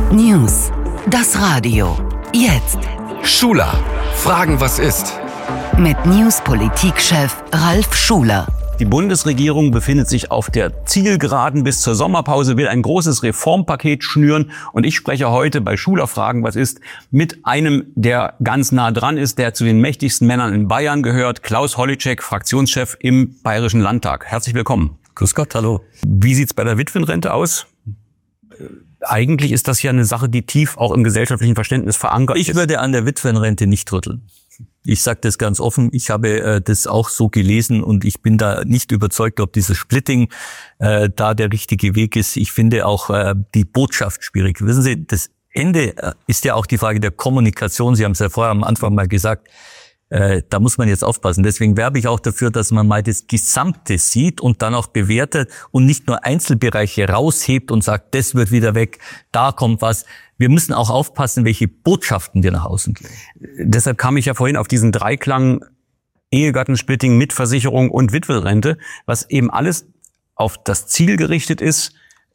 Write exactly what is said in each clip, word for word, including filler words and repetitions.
News. Das Radio. Jetzt. Schuler. Fragen, was ist? Mit News-Politikchef Ralf Schuler. Die Bundesregierung befindet sich auf der Zielgeraden bis zur Sommerpause, will ein großes Reformpaket schnüren. Und ich spreche heute bei Schuler Fragen, was ist, mit einem, der ganz nah dran ist, der zu den mächtigsten Männern in Bayern gehört, Klaus Holleczek, Fraktionschef im Bayerischen Landtag. Herzlich willkommen. Grüß Gott, hallo. Wie sieht's bei der Witwenrente aus? Eigentlich ist das ja eine Sache, die tief auch im gesellschaftlichen Verständnis verankert ist. Ich würde an der Witwenrente nicht rütteln. Ich sage das ganz offen, ich habe äh, das auch so gelesen und ich bin da nicht überzeugt, ob dieses Splitting äh, da der richtige Weg ist. Ich finde auch äh, die Botschaft schwierig. Wissen Sie, das Ende äh, ist ja auch die Frage der Kommunikation. Sie haben es ja vorher am Anfang mal gesagt. Äh, da muss man jetzt aufpassen. Deswegen werbe ich auch dafür, dass man mal das Gesamte sieht und dann auch bewertet und nicht nur Einzelbereiche raushebt und sagt, das wird wieder weg, da kommt was. Wir müssen auch aufpassen, welche Botschaften wir nach außen geben. Deshalb kam ich ja vorhin auf diesen Dreiklang Ehegattensplitting, Mitversicherung und Witwenrente, was eben alles auf das Ziel gerichtet ist.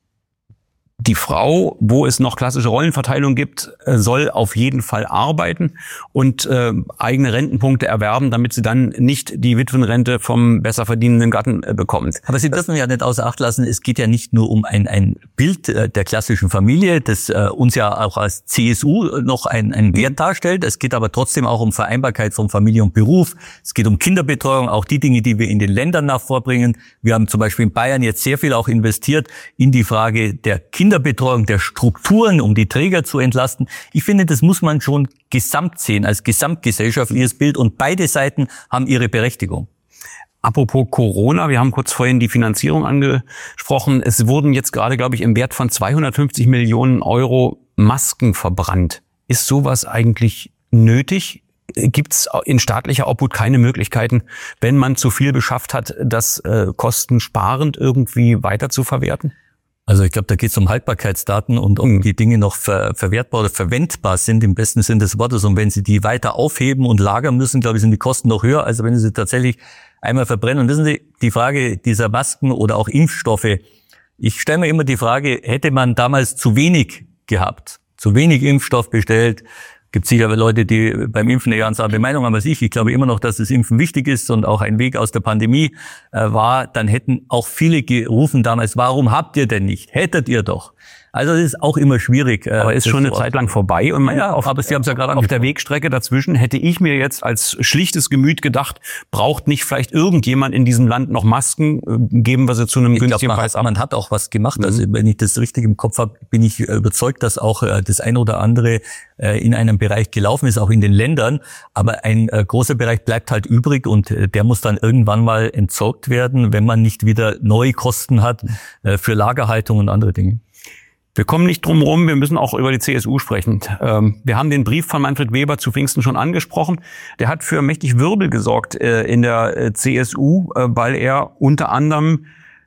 Die Frau, wo es noch klassische Rollenverteilung gibt, soll auf jeden Fall arbeiten und äh, eigene Rentenpunkte erwerben, damit sie dann nicht die Witwenrente vom besser verdienenden Gatten äh, bekommt. Aber Sie dürfen ja nicht außer Acht lassen, es geht ja nicht nur um ein, ein Bild äh, der klassischen Familie, das äh, uns ja auch als C S U noch ein, ein Wert darstellt. Es geht aber trotzdem auch um Vereinbarkeit von Familie und Beruf. Es geht um Kinderbetreuung, auch die Dinge, die wir in den Ländern nach vorbringen. Wir haben zum Beispiel in Bayern jetzt sehr viel auch investiert in die Frage der Kinder Kinderbetreuung, der Strukturen, um die Träger zu entlasten. Ich finde, das muss man schon gesamt sehen, als gesamtgesellschaftliches Bild. Und beide Seiten haben ihre Berechtigung. Apropos Corona, wir haben kurz vorhin die Finanzierung angesprochen. Es wurden jetzt gerade, glaube ich, im Wert von zweihundertfünfzig Millionen Euro Masken verbrannt. Ist sowas eigentlich nötig? Gibt es in staatlicher Obhut keine Möglichkeiten, wenn man zu viel beschafft hat, das äh, kostensparend irgendwie weiter zu verwerten? Also ich glaube, da geht es um Haltbarkeitsdaten und ob die Dinge noch ver- verwertbar oder verwendbar sind, im besten Sinn des Wortes. Und wenn Sie die weiter aufheben und lagern müssen, glaube ich, sind die Kosten noch höher, als wenn Sie sie tatsächlich einmal verbrennen. Und wissen Sie, die Frage dieser Masken oder auch Impfstoffe, ich stelle mir immer die Frage, hätte man damals zu wenig gehabt, zu wenig Impfstoff bestellt? Gibt sicher Leute, die beim Impfen eine ganz andere Meinung haben als ich. Ich glaube immer noch, dass das Impfen wichtig ist und auch ein Weg aus der Pandemie äh, war. Dann hätten auch viele gerufen damals, warum habt ihr denn nicht? Hättet ihr doch. Also das ist auch immer schwierig. Äh, aber ist schon eine Zeit lang vorbei. Und man ja, auf, aber Sie haben es ja gerade auf der Wegstrecke dazwischen hätte ich mir jetzt als schlichtes Gemüt gedacht, braucht nicht vielleicht irgendjemand in diesem Land noch Masken, geben wir sie zu einem ich günstigen glaub, man Preis hat, ab. Man hat auch was gemacht. Mhm. Also wenn ich das richtig im Kopf habe, bin ich überzeugt, dass auch äh, das ein oder andere äh, in einem Bereich gelaufen ist, auch in den Ländern. Aber ein äh, großer Bereich bleibt halt übrig und äh, der muss dann irgendwann mal entsorgt werden, wenn man nicht wieder neue Kosten hat äh, für Lagerhaltung und andere Dinge. Wir kommen nicht drum rum, wir müssen auch über die C S U sprechen. Wir haben den Brief von Manfred Weber zu Pfingsten schon angesprochen. Der hat für mächtig Wirbel gesorgt in der C S U, weil er unter anderem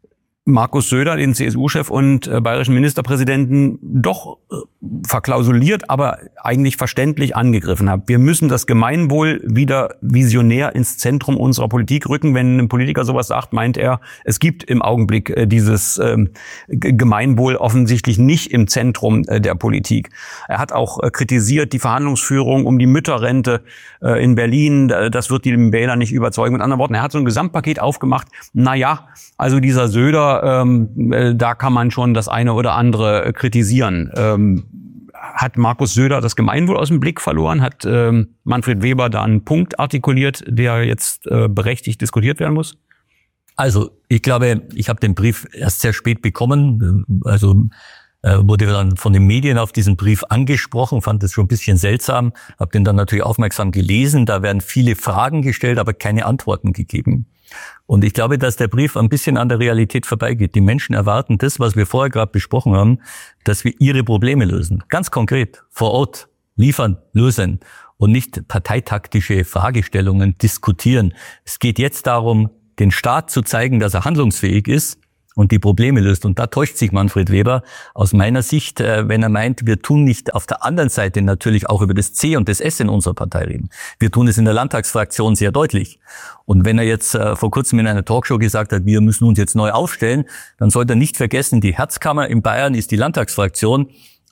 Markus Söder, den C S U-Chef und äh, bayerischen Ministerpräsidenten, doch äh, verklausuliert, aber eigentlich verständlich angegriffen hat. Wir müssen das Gemeinwohl wieder visionär ins Zentrum unserer Politik rücken. Wenn ein Politiker sowas sagt, meint er, es gibt im Augenblick äh, dieses ähm, Gemeinwohl offensichtlich nicht im Zentrum äh, der Politik. Er hat auch äh, kritisiert die Verhandlungsführung um die Mütterrente äh, in Berlin. Das wird die Wähler nicht überzeugen. Mit anderen Worten, er hat so ein Gesamtpaket aufgemacht. Na ja, also dieser Söder, Ähm, äh, da kann man schon das eine oder andere äh, kritisieren. Ähm, hat Markus Söder das Gemeinwohl aus dem Blick verloren? Hat ähm, Manfred Weber da einen Punkt artikuliert, der jetzt äh, berechtigt diskutiert werden muss? Also ich glaube, ich habe den Brief erst sehr spät bekommen. Also äh, wurde dann von den Medien auf diesen Brief angesprochen, fand das schon ein bisschen seltsam. Habe den dann natürlich aufmerksam gelesen. Da werden viele Fragen gestellt, aber keine Antworten gegeben. Und ich glaube, dass der Brief ein bisschen an der Realität vorbeigeht. Die Menschen erwarten das, was wir vorher gerade besprochen haben, dass wir ihre Probleme lösen. Ganz konkret, vor Ort, liefern, lösen und nicht parteitaktische Fragestellungen diskutieren. Es geht jetzt darum, den Staat zu zeigen, dass er handlungsfähig ist und die Probleme löst. Und da täuscht sich Manfred Weber aus meiner Sicht, wenn er meint, wir tun nicht auf der anderen Seite natürlich auch über das C und das S in unserer Partei reden. Wir tun es in der Landtagsfraktion sehr deutlich. Und wenn er jetzt vor kurzem in einer Talkshow gesagt hat, wir müssen uns jetzt neu aufstellen, dann sollte er nicht vergessen, die Herzkammer in Bayern ist die Landtagsfraktion.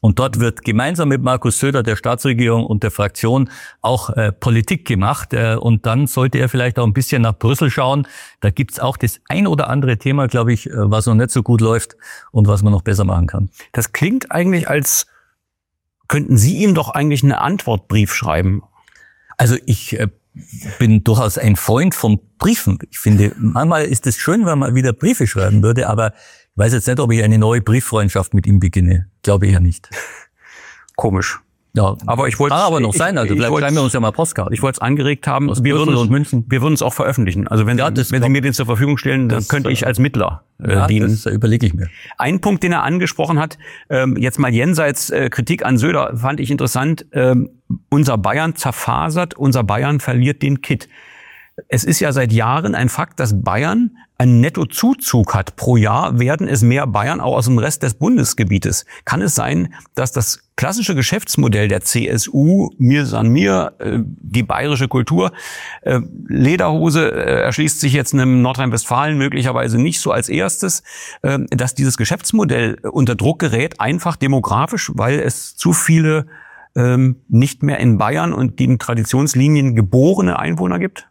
Und dort wird gemeinsam mit Markus Söder, der Staatsregierung und der Fraktion auch äh, Politik gemacht. Äh, und dann sollte er vielleicht auch ein bisschen nach Brüssel schauen. Da gibt's auch das ein oder andere Thema, glaube ich, was noch nicht so gut läuft und was man noch besser machen kann. Das klingt eigentlich, als könnten Sie ihm doch eigentlich einen Antwortbrief schreiben. Also ich äh, bin durchaus ein Freund von Briefen. Ich finde, manchmal ist es schön, wenn man wieder Briefe schreiben würde, aber ich weiß jetzt nicht, ob ich eine neue Brieffreundschaft mit ihm beginne. Glaube ich ja nicht. Komisch. Ja, aber ich wollte kann aber noch sein, also vielleicht schreiben wir uns ja mal Postkarten. Ich wollte es angeregt haben, Aus wir würden, und München. wir würden es auch veröffentlichen. Also wenn, ja, Sie, wenn Sie mir den zur Verfügung stellen, dann könnte ich als Mittler äh, ja, dienen. Das überlege ich mir. Ein Punkt, den er angesprochen hat, ähm, jetzt mal jenseits äh, Kritik an Söder, fand ich interessant. Ähm, unser Bayern zerfasert, unser Bayern verliert den Kitt. Es ist ja seit Jahren ein Fakt, dass Bayern einen Nettozuzug hat. Pro Jahr werden es mehr Bayern auch aus dem Rest des Bundesgebietes. Kann es sein, dass das klassische Geschäftsmodell der C S U, mir san mir, äh, die bayerische Kultur, äh, Lederhose äh, erschließt sich jetzt einem Nordrhein-Westfalen möglicherweise nicht so als erstes, äh, dass dieses Geschäftsmodell unter Druck gerät, einfach demografisch, weil es zu viele äh, nicht mehr in Bayern und den Traditionslinien geborene Einwohner gibt?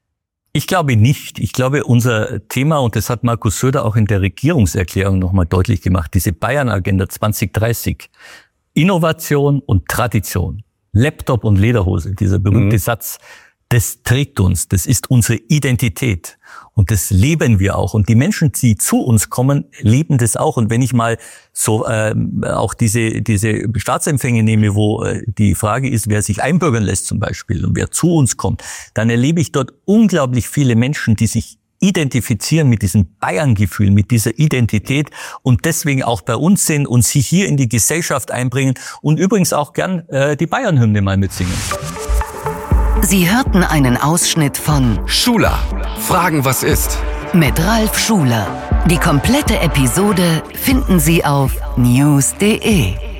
Ich glaube nicht. Ich glaube, unser Thema, und das hat Markus Söder auch in der Regierungserklärung nochmal deutlich gemacht, diese Bayern-Agenda zwanzig dreißig, Innovation und Tradition, Laptop und Lederhose, dieser berühmte mhm. Satz, das trägt uns, das ist unsere Identität und das leben wir auch. Und die Menschen, die zu uns kommen, leben das auch. Und wenn ich mal so äh, auch diese diese Staatsempfänge nehme, wo äh, die Frage ist, wer sich einbürgern lässt zum Beispiel und wer zu uns kommt, dann erlebe ich dort unglaublich viele Menschen, die sich identifizieren mit diesem Bayern-Gefühl, mit dieser Identität und deswegen auch bei uns sind und sich hier in die Gesellschaft einbringen und übrigens auch gern äh, die Bayern-Hymne mal mitsingen. Sie hörten einen Ausschnitt von Schuler. Fragen, was ist? Mit Ralf Schuler. Die komplette Episode finden Sie auf news punkt de.